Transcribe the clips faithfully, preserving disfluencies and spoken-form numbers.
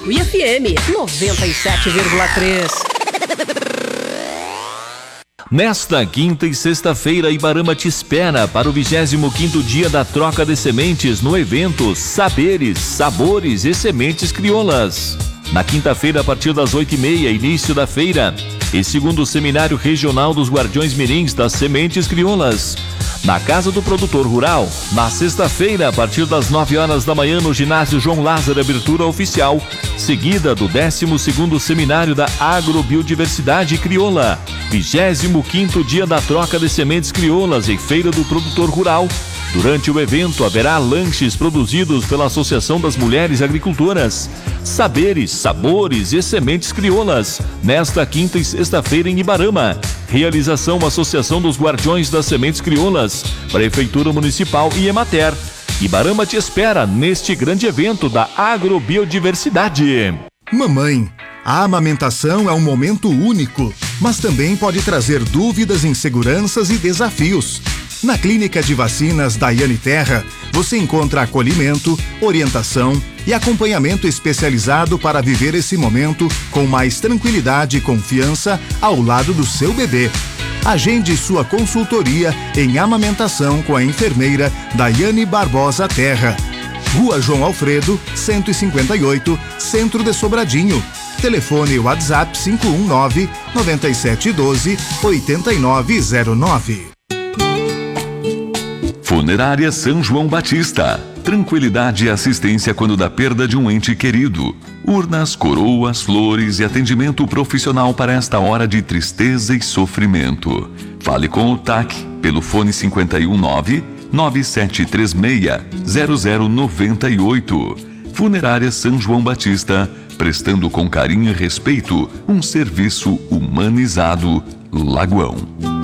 Jacuí F M noventa e sete vírgula três. Nesta quinta e sexta-feira, Ibarama te espera para o vigésimo quinto dia da troca de sementes no evento Saberes, Sabores e Sementes Crioulas. Na quinta-feira, a partir das oito e meia, início da feira, e segundo Seminário Regional dos Guardiões Mirins das Sementes Crioulas. Na Casa do Produtor Rural, na sexta-feira, a partir das nove horas da manhã, no ginásio João Lázaro, abertura oficial, seguida do décimo segundo Seminário da Agrobiodiversidade Crioula, vigésimo quinto dia da troca de sementes crioulas e Feira do Produtor Rural. Durante o evento, haverá lanches produzidos pela Associação das Mulheres Agricultoras. Saberes, Sabores e Sementes Crioulas, nesta quinta e sexta-feira em Ibarama. Realização Associação dos Guardiões das Sementes Crioulas, Prefeitura Municipal e Emater. Ibarama te espera neste grande evento da agrobiodiversidade. Mamãe, a amamentação é um momento único, mas também pode trazer dúvidas, inseguranças e desafios. Na Clínica de Vacinas Daiane Terra, você encontra acolhimento, orientação e acompanhamento especializado para viver esse momento com mais tranquilidade e confiança ao lado do seu bebê. Agende sua consultoria em amamentação com a enfermeira Daiane Barbosa Terra. Rua João Alfredo, cento e cinquenta e oito, Centro de Sobradinho. Telefone WhatsApp cinco um nove, nove sete um dois, oito nove zero nove. Funerária São João Batista. Tranquilidade e assistência quando da perda de um ente querido. Urnas, coroas, flores e atendimento profissional para esta hora de tristeza e sofrimento. Fale com o T A C pelo fone cinco um nove, nove sete três seis, zero zero nove oito. Funerária São João Batista, prestando com carinho e respeito um serviço humanizado. Lagoão.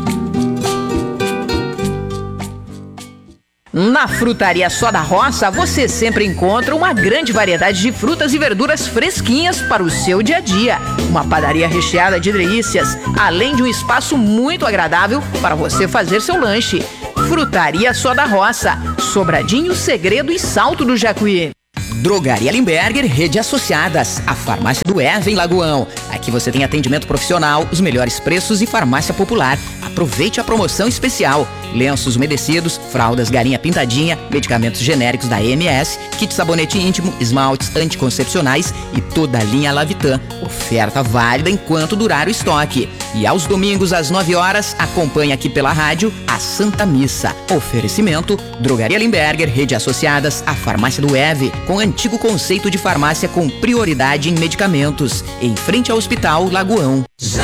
Na Frutaria Só da Roça, você sempre encontra uma grande variedade de frutas e verduras fresquinhas para o seu dia a dia. Uma padaria recheada de delícias, além de um espaço muito agradável para você fazer seu lanche. Frutaria Só da Roça, Sobradinho, Segredo e Salto do Jacuí. Drogaria Limberger, Rede Associadas, a farmácia do Eva em Lagoão. Aqui você tem atendimento profissional, os melhores preços e farmácia popular. Aproveite a promoção especial. Lenços umedecidos, fraldas Garinha Pintadinha, medicamentos genéricos da E M S, kit sabonete íntimo, esmaltes anticoncepcionais e toda a linha Lavitan. Oferta válida enquanto durar o estoque. E aos domingos às nove horas, acompanhe aqui pela rádio a Santa Missa. Oferecimento: Drogaria Limberger, Rede Associadas, a farmácia do Eve, com antigo conceito de farmácia com prioridade em medicamentos, em frente ao Hospital Lagoão.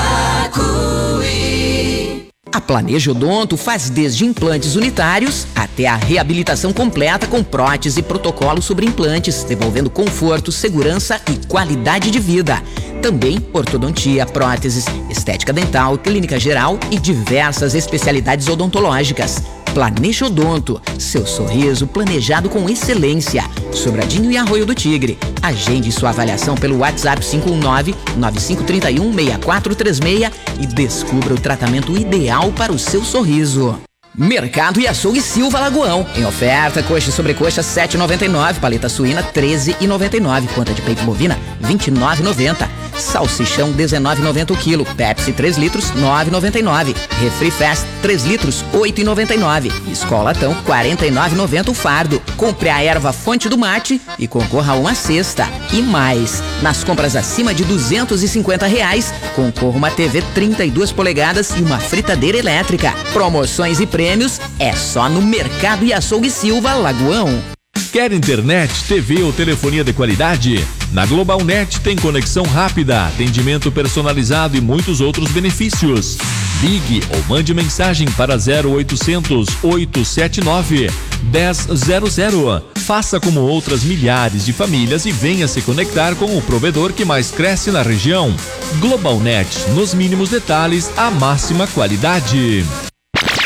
Jacuí. A Planejo Odonto faz desde implantes unitários até a reabilitação completa com prótese e protocolo sobre implantes, devolvendo conforto, segurança e qualidade de vida. Também ortodontia, próteses, estética dental, clínica geral e diversas especialidades odontológicas. Planejo Odonto, seu sorriso planejado com excelência. Sobradinho e Arroio do Tigre. Agende sua avaliação pelo WhatsApp cinco um nove, nove cinco três um, seis quatro três seis e descubra o tratamento ideal para o seu sorriso. Mercado e Açougue Silva Lagoão. Em oferta, coxa e sobrecoxa sete reais e noventa e nove centavos, paleta suína treze reais e noventa e nove centavos, conta de peito bovina vinte e nove reais e noventa centavos, salsichão dezenove reais e noventa centavos o quilo, Pepsi três litros nove reais e noventa e nove centavos, Refri Fest três litros oito reais e noventa e nove centavos, Escolatão quarenta e nove reais e noventa centavos o fardo. Compre a erva Fonte do Mate e concorra a uma cesta. E mais, nas compras acima de duzentos e cinquenta reais, concorra uma T V trinta e duas polegadas e uma fritadeira elétrica. Promoções e prêmios é só no Mercado e Açougue Silva Lagoão. Quer internet, T V ou telefonia de qualidade? Na Globalnet tem conexão rápida, atendimento personalizado e muitos outros benefícios. Ligue ou mande mensagem para zero oitocentos, oitocentos e setenta e nove, dez zero zero. Faça como outras milhares de famílias e venha se conectar com o provedor que mais cresce na região. Globalnet, nos mínimos detalhes, a máxima qualidade.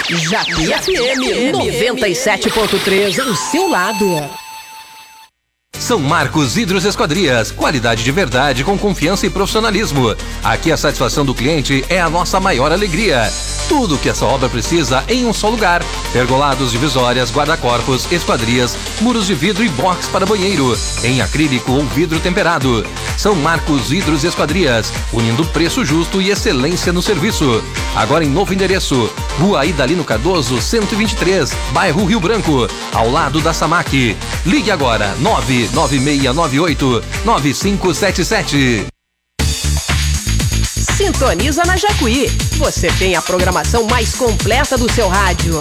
Jacuí F M noventa e sete ponto três, ao seu lado. São Marcos Hidros Esquadrias, qualidade de verdade com confiança e profissionalismo. Aqui a satisfação do cliente é a nossa maior alegria. Tudo o que essa obra precisa em um só lugar. Pergolados, divisórias, guarda-corpos, esquadrias, muros de vidro e box para banheiro, em acrílico ou vidro temperado. São Marcos Hidros Esquadrias, unindo preço justo e excelência no serviço. Agora em novo endereço, Rua Idalino Cardoso, cento e vinte e três, bairro Rio Branco, ao lado da Samac. Ligue agora, nove nove seis nove oito nove cinco sete sete. Sintoniza na Jacuí. Você tem a programação mais completa do seu rádio.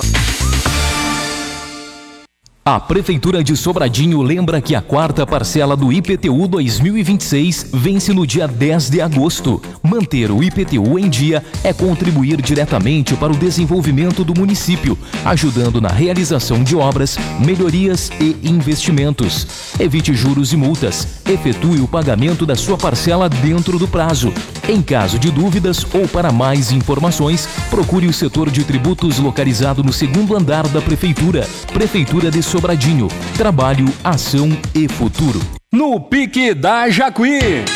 A Prefeitura de Sobradinho lembra que a quarta parcela do I P T U dois mil e vinte e seis vence no dia dez de agosto. Manter o I P T U em dia é contribuir diretamente para o desenvolvimento do município, ajudando na realização de obras, melhorias e investimentos. Evite juros e multas. Efetue o pagamento da sua parcela dentro do prazo. Em caso de dúvidas ou para mais informações, procure o setor de tributos localizado no segundo andar da Prefeitura. Prefeitura de Sobradinho. Trabalho, ação e futuro. No Pique da Jacuí.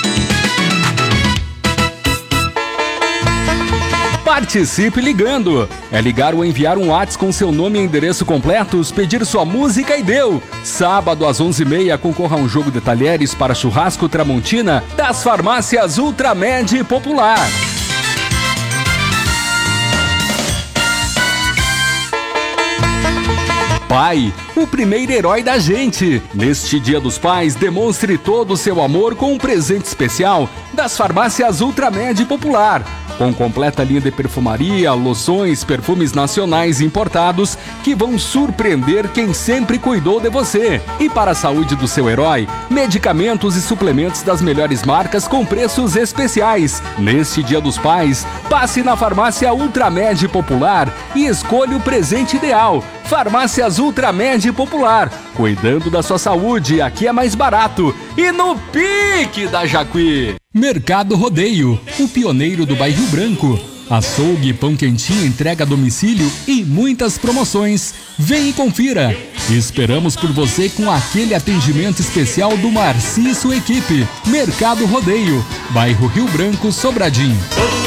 Participe ligando. É ligar ou enviar um WhatsApp com seu nome e endereço completos, pedir sua música e deu. Sábado às onze e meia concorra a um jogo de talheres para churrasco Tramontina das farmácias Ultramed Popular. Pai, o primeiro herói da gente. Neste Dia dos Pais, demonstre todo o seu amor com um presente especial das farmácias Ultramed Popular. Com completa linha de perfumaria, loções, perfumes nacionais importados que vão surpreender quem sempre cuidou de você. E para a saúde do seu herói, medicamentos e suplementos das melhores marcas com preços especiais. Neste Dia dos Pais, passe na farmácia Ultramed Popular e escolha o presente ideal. Farmácias Ultramed Popular, cuidando da sua saúde, aqui é mais barato. E no Pique da Jacuí. Mercado Rodeio, o pioneiro do bairro Branco. Açougue, pão quentinho, entrega a domicílio e muitas promoções. Vem e confira. Esperamos por você com aquele atendimento especial do Marci e sua equipe. Mercado Rodeio, bairro Rio Branco, Sobradinho.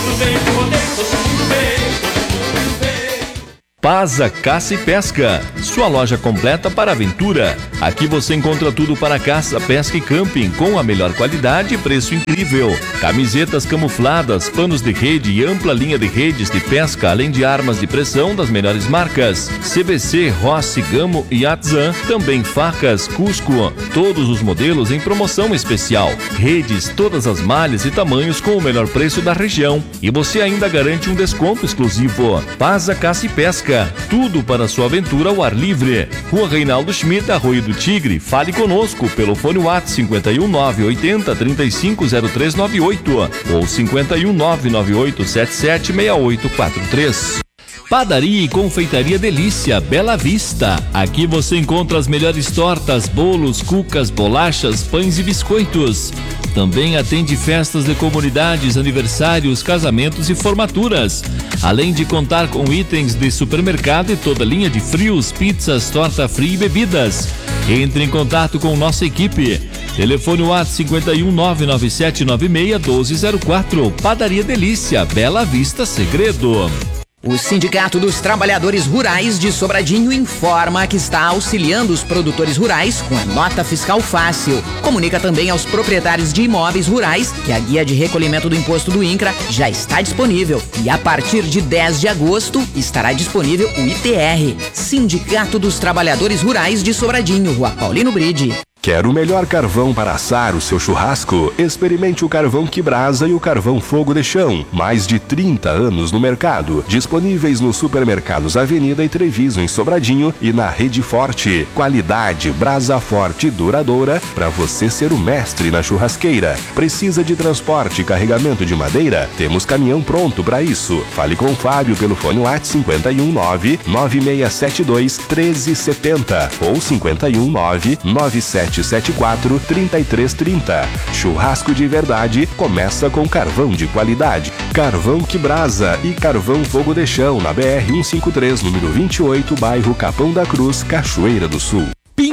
Paza Caça e Pesca, sua loja completa para aventura. Aqui você encontra tudo para caça, pesca e camping com a melhor qualidade e preço incrível. Camisetas camufladas, panos de rede e ampla linha de redes de pesca, além de armas de pressão das melhores marcas. C B C, Rossi, Gamo e Atzan, também facas, Cusco, todos os modelos em promoção especial. Redes, todas as malhas e tamanhos com o melhor preço da região. E você ainda garante um desconto exclusivo. Paza Caça e Pesca, tudo para sua aventura ao ar livre. Rua Reinaldo Schmidt, Arroio do Tigre. Fale conosco pelo fone WhatsApp cinco um nove oito zero três cinco zero três nove oito ou cinco um nove nove oito sete sete seis oito quatro três. Padaria e Confeitaria Delícia, Bela Vista. Aqui você encontra as melhores tortas, bolos, cucas, bolachas, pães e biscoitos. Também atende festas de comunidades, aniversários, casamentos e formaturas. Além de contar com itens de supermercado e toda linha de frios, pizzas, torta fria e bebidas. Entre em contato com nossa equipe. Telefone WhatsApp cinco um nove nove sete nove seis um dois zero quatro. Padaria Delícia, Bela Vista Segredo. O Sindicato dos Trabalhadores Rurais de Sobradinho informa que está auxiliando os produtores rurais com a nota fiscal fácil. Comunica também aos proprietários de imóveis rurais que a guia de recolhimento do imposto do INCRA já está disponível e a partir de dez de agosto estará disponível o I T R. Sindicato dos Trabalhadores Rurais de Sobradinho, Rua Paulino Bride. Quer o melhor carvão para assar o seu churrasco? Experimente o carvão que brasa e o carvão fogo de chão. Mais de trinta anos no mercado. Disponíveis nos supermercados Avenida e Treviso em Sobradinho e na Rede Forte. Qualidade, brasa forte e duradoura para você ser o mestre na churrasqueira. Precisa de transporte e carregamento de madeira? Temos caminhão pronto para isso. Fale com o Fábio pelo fone WhatsApp cinco um nove nove seis sete dois um três sete zero ou cinco um nove nove sete sete quatro três três três zero. Churrasco de verdade começa com carvão de qualidade. Carvão que brasa e carvão fogo de chão na B R cento e cinquenta e três, número vinte e oito, bairro Capão da Cruz, Cachoeira do Sul. Pink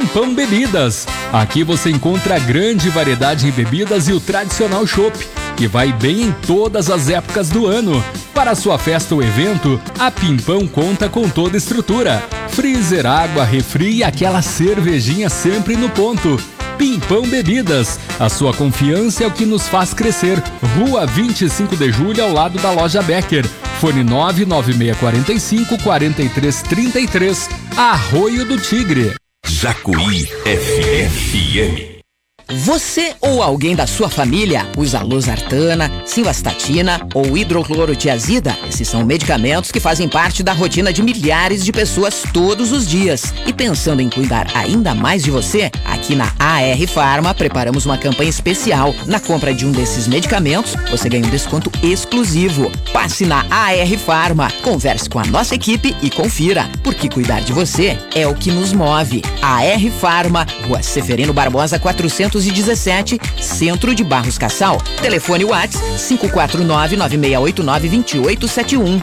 Pimpão Bebidas. Aqui você encontra a grande variedade em bebidas e o tradicional chopp, que vai bem em todas as épocas do ano. Para sua festa ou evento, a Pimpão conta com toda a estrutura: freezer, água, refri e aquela cervejinha sempre no ponto. Pimpão Bebidas, a sua confiança é o que nos faz crescer. Rua vinte e cinco de julho, ao lado da loja Becker. Fone nove nove seis quatro cinco, quatro três três três, Arroio do Tigre. Jacuí F M. Você ou alguém da sua família usa losartana, simvastatina ou hidroclorotiazida? Esses são medicamentos que fazem parte da rotina de milhares de pessoas todos os dias. E pensando em cuidar ainda mais de você, aqui na A R Pharma preparamos uma campanha especial. Na compra de um desses medicamentos, você ganha um desconto exclusivo. Passe na A R Pharma, converse com a nossa equipe e confira, porque cuidar de você é o que nos move. A R Pharma, Rua Seferino Barbosa quatrocentos e dezessete, Centro de Barros Cassal. Telefone WhatsApp cinco quatro nove, nove seis oito nove, dois oito sete um.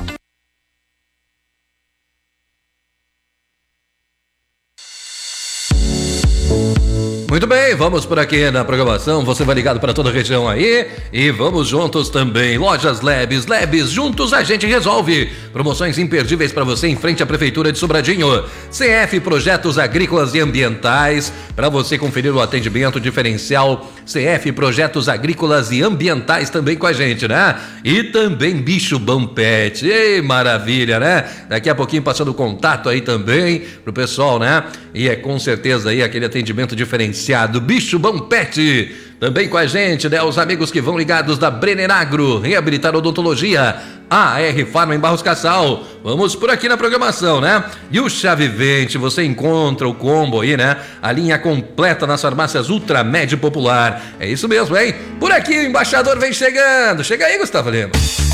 Muito bem, vamos por aqui na programação. Você vai ligado para toda a região aí e vamos juntos também. Lojas Labs, Labs, juntos a gente resolve. Promoções imperdíveis para você em frente à Prefeitura de Sobradinho. C F Projetos Agrícolas e Ambientais, para você conferir o atendimento diferencial. C F Projetos Agrícolas e Ambientais também com a gente, né? E também Bicho Bom Pet. Ei, maravilha, né? Daqui a pouquinho passando contato aí também pro pessoal, né? E é com certeza aí aquele atendimento diferenciado. Bicho Bom Pet, também com a gente, né? Os amigos que vão ligados da Brenner Agro, Reabilitar Odontologia, A R Pharma em Barros Cassal. Vamos por aqui na programação, né? E o Chá Vivente, você encontra o combo aí, né? A linha completa nas farmácias Ultramed Popular. É isso mesmo, hein? Por aqui o embaixador vem chegando. Chega aí, Gustavo Lima.